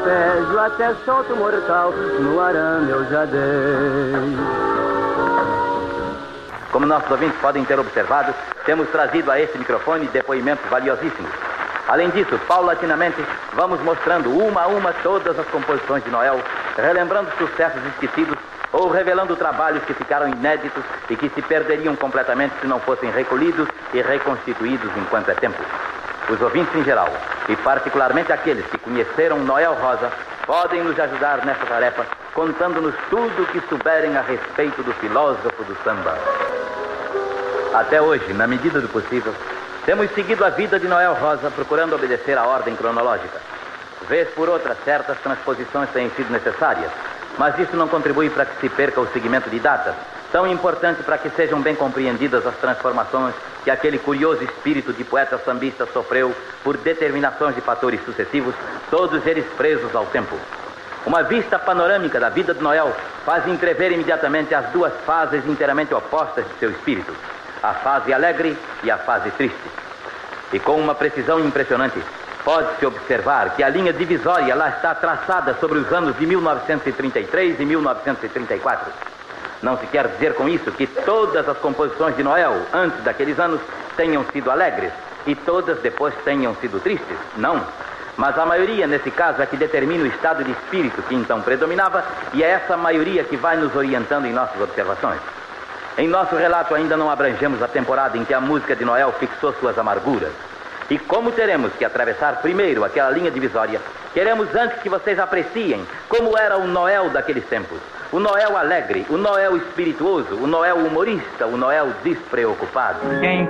Pésio até solto mortal, no arame eu já dei. Como nossos ouvintes podem ter observado, temos trazido a este microfone depoimentos valiosíssimos. Além disso, paulatinamente, vamos mostrando uma a uma todas as composições de Noel, relembrando sucessos esquecidos ou revelando trabalhos que ficaram inéditos e que se perderiam completamente se não fossem recolhidos e reconstituídos enquanto é tempo. Os ouvintes em geral, e particularmente aqueles que conheceram Noel Rosa, podem nos ajudar nessa tarefa, contando-nos tudo o que souberem a respeito do filósofo do samba. Até hoje, na medida do possível, temos seguido a vida de Noel Rosa, procurando obedecer à ordem cronológica. Vez por outra, certas transposições têm sido necessárias, mas isso não contribui para que se perca o seguimento de datas, tão importante para que sejam bem compreendidas as transformações que aquele curioso espírito de poeta sambista sofreu por determinações de fatores sucessivos, todos eles presos ao tempo. Uma vista panorâmica da vida de Noel faz entrever imediatamente as duas fases inteiramente opostas de seu espírito, a fase alegre e a fase triste. E com uma precisão impressionante, pode-se observar que a linha divisória lá está traçada sobre os anos de 1933 e 1934. Não se quer dizer com isso que todas as composições de Noel antes daqueles anos tenham sido alegres e todas depois tenham sido tristes. Não. Mas a maioria, nesse caso, é que determina o estado de espírito que então predominava, e é essa maioria que vai nos orientando em nossas observações. Em nosso relato ainda não abrangemos a temporada em que a música de Noel fixou suas amarguras. E como teremos que atravessar primeiro aquela linha divisória, queremos antes que vocês apreciem como era o Noel daqueles tempos. O Noel alegre, o Noel espirituoso, o Noel humorista, o Noel despreocupado. Quem